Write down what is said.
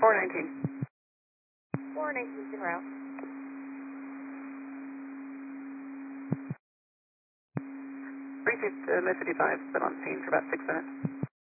419. 419 route. Repeat Mid 55, been on scene for about 6 minutes.